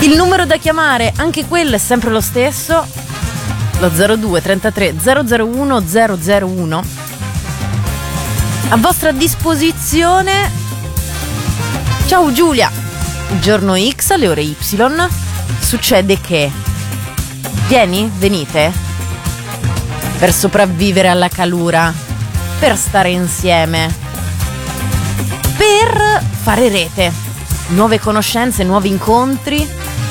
Il numero da chiamare, anche quello è sempre lo stesso, lo 02 33 001 001. A vostra disposizione. Ciao Giulia. Il giorno X alle ore Y succede che venite per sopravvivere alla calura, per stare insieme, per fare rete, nuove conoscenze, nuovi incontri,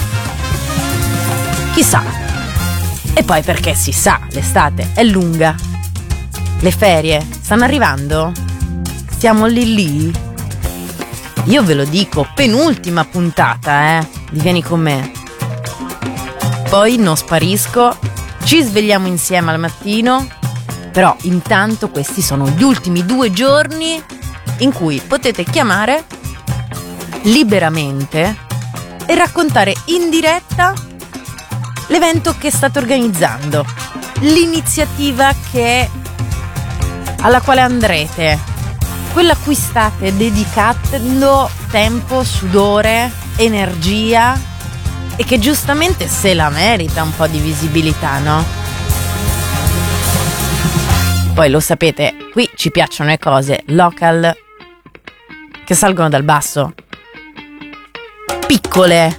chissà. E poi perché si sa, l'estate è lunga, le ferie stanno arrivando, siamo lì. Io ve lo dico, penultima puntata, di Vieni con me. Poi non sparisco, ci svegliamo insieme al mattino, però intanto questi sono gli ultimi 2 giorni in cui potete chiamare liberamente e raccontare in diretta l'evento che state organizzando, l'iniziativa alla quale andrete, quella a cui state dedicando tempo, sudore, energia e che giustamente se la merita un po' di visibilità, no? Poi lo sapete, qui ci piacciono le cose local che salgono dal basso, piccole.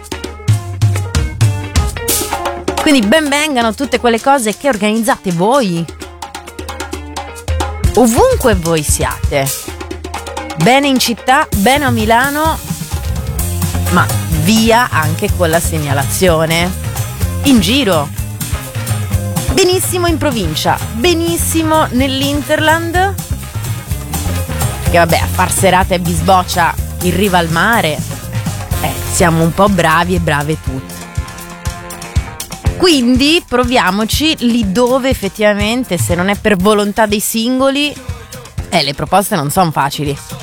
Quindi ben vengano tutte quelle cose che organizzate voi, ovunque voi siate, bene in città, bene a Milano, ma via anche con la segnalazione, in giro, benissimo in provincia, benissimo nell'Interland, che vabbè, a far serate e bisboccia in riva al mare, siamo un po' bravi e brave tutti. Quindi proviamoci lì dove effettivamente, se non è per volontà dei singoli, le proposte non sono facili.